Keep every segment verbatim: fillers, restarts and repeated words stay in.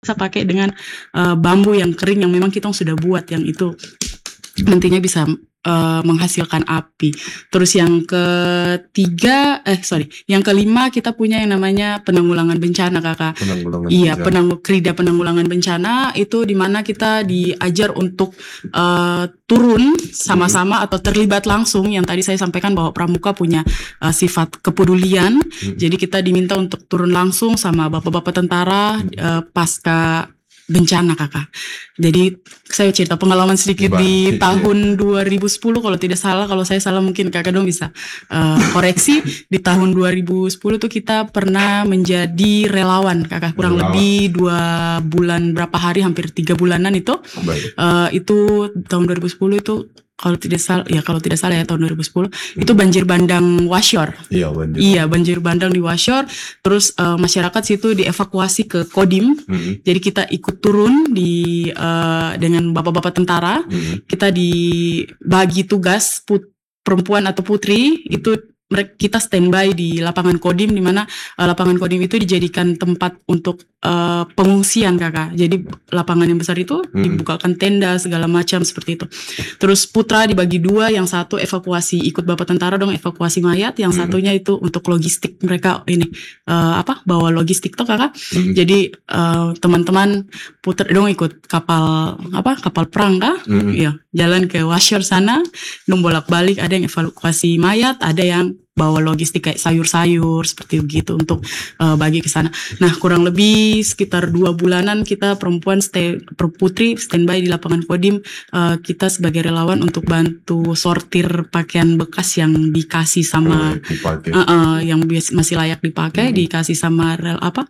Bisa pakai dengan uh, bambu yang kering yang memang kita sudah buat, yang itu nantinya bisa uh, menghasilkan api. Terus yang ketiga, eh sorry, yang kelima kita punya yang namanya penanggulangan bencana, kakak. Penanggulangan Iya, bencana. penanggu krida penanggulangan bencana itu dimana kita diajar untuk uh, turun sama-sama atau terlibat langsung. Yang tadi saya sampaikan bahwa pramuka punya uh, sifat kepedulian. Hmm. Jadi kita diminta untuk turun langsung sama bapak-bapak tentara uh, pasca bencana, kakak. Jadi saya cerita pengalaman sedikit Bah, di iya. tahun dua ribu sepuluh kalau tidak salah. Kalau saya salah mungkin kakak dong bisa uh, koreksi. Di tahun dua ribu sepuluh tuh kita pernah menjadi relawan, kakak, kurang relawan. Lebih dua bulan berapa hari, hampir tiga bulanan itu. Uh, itu tahun dua ribu sepuluh itu kalau tidak salah ya kalau tidak salah ya tahun dua ribu sepuluh hmm. itu banjir bandang Wasyor. Iya banjir. Iya banjir bandang di Wasyor. Terus uh, masyarakat situ dievakuasi ke Kodim. Hmm. Jadi kita ikut turun di uh, dengan bapak-bapak tentara. Hmm. Kita dibagi tugas put, perempuan atau putri itu kita standby di lapangan Kodim, di mana uh, lapangan Kodim itu dijadikan tempat untuk uh, pengungsian, kakak. Jadi lapangan yang besar itu hmm. dibukakan tenda segala macam seperti itu. Terus putra dibagi dua, yang satu evakuasi ikut bapak tentara dong evakuasi mayat, yang hmm. satunya itu untuk logistik mereka ini uh, apa bawa logistik tuh, kakak. Hmm. Jadi uh, teman-teman putra dong ikut kapal apa kapal perang kah? Hmm. Ya jalan ke Wasyor sana, dong bolak-balik, ada yang evakuasi mayat, ada yang bawa logistik kayak sayur-sayur seperti begitu untuk uh, bagi ke sana. Nah, kurang lebih sekitar dua bulanan kita perempuan stay, putri standby di lapangan Kodim. Uh, kita sebagai relawan untuk bantu sortir pakaian bekas yang dikasih sama uh, uh, yang masih layak dipakai, hmm. dikasih sama rel apa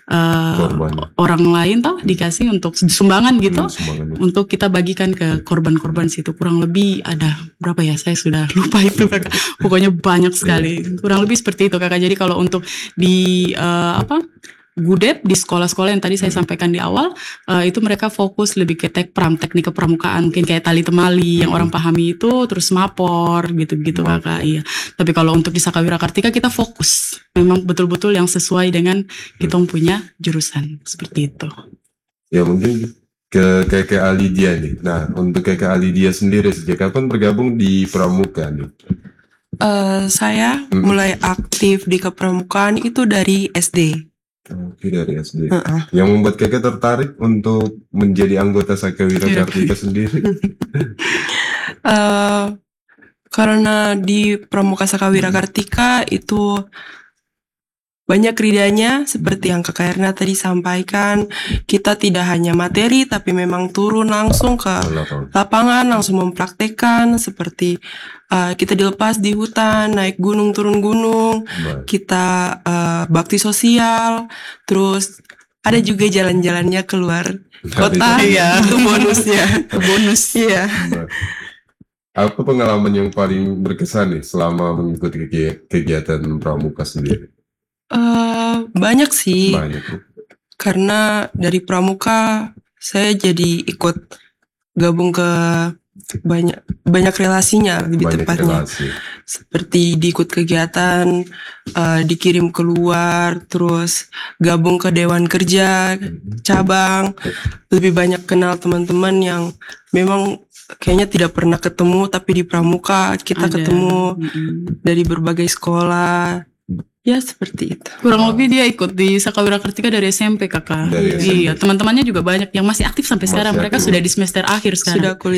uh, orang lain tau, dikasih untuk sumbangan gitu, hmm, sumbangan. Untuk kita bagikan ke korban-korban situ. Kurang lebih ada berapa ya? Saya sudah lupa itu, kakak. Pokoknya banyak sekali. Kurang lebih seperti itu, kakak. Jadi kalau untuk di uh, apa Gudep, di sekolah-sekolah yang tadi saya sampaikan di awal, uh, itu mereka fokus lebih ke tekpram, teknik kepramukaan, mungkin kayak tali temali yang orang pahami itu, terus mapor gitu-gitu, kakak. Iya. Tapi kalau untuk di Sakawira Kartika kita fokus memang betul-betul yang sesuai dengan kita punya jurusan seperti itu. Ya mungkin ke Kakak Alidia nih. Nah, untuk Kakak Alidia sendiri sejak kapan bergabung di pramuka nih? Uh, saya hmm. mulai aktif di kepramukaan itu dari S D. Oke, dari S D. Uh-uh. Yang membuat kakak tertarik untuk menjadi anggota Sakawira Kartika sendiri? uh, karena di pramuka Sakawira Kartika itu banyak kridanya, seperti yang Kakak Erna tadi sampaikan. Kita tidak hanya materi, tapi memang turun langsung ke lapangan, langsung mempraktekkan. Seperti uh, kita dilepas di hutan, naik gunung, turun gunung. Baik. Kita uh, bakti sosial. Terus ada juga jalan-jalannya keluar kota. Iya, itu bonusnya. Bonus, iya. Apa pengalaman yang paling berkesan nih selama mengikuti kegiatan pramuka sendiri? Uh, banyak sih, banyak. Karena dari pramuka saya jadi ikut gabung ke banyak banyak relasinya lebih banyak tepatnya, relasi. Seperti diikut kegiatan, uh, dikirim keluar, terus gabung ke dewan kerja cabang, lebih banyak kenal teman-teman yang memang kayaknya tidak pernah ketemu, tapi di pramuka kita Ada. ketemu mm-hmm. dari berbagai sekolah. Ya seperti itu. Kurang lebih dia ikut di Sakawira Kartika dari S M P, kakak. Dari iya, S M P. Teman-temannya juga banyak yang masih aktif sampai masih sekarang. Aktif. Mereka sudah di semester akhir sekarang. Sudah kuliah.